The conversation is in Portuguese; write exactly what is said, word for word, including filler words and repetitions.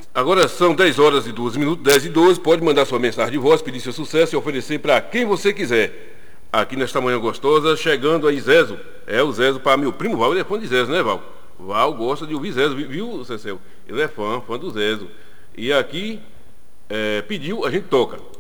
Agora são dez horas e doze minutos, dez e doze. Pode mandar sua mensagem de voz, pedir seu sucesso e oferecer para quem você quiser. Aqui nesta manhã gostosa, chegando aí Zezo. É o Zezo para meu primo Val, ele é fã de Zezo, né, Val? Val gosta de ouvir Zezo, viu, Cecil? Ele é fã, fã do Zezo. E aqui, é, pediu, a gente toca.